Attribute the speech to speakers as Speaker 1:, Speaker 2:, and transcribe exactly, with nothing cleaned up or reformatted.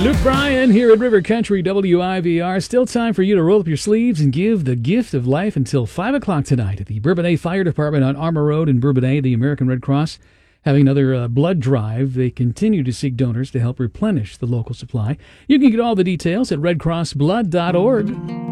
Speaker 1: Luke Bryan here at River Country W I V R. Still time for you to roll up your sleeves and give the gift of life until five o'clock tonight at the Bourbonnais Fire Department on Armour Road in Bourbonnais. The American Red Cross having another uh, blood drive. They continue to seek donors to help replenish the local supply. You can get all the details at red cross blood dot org.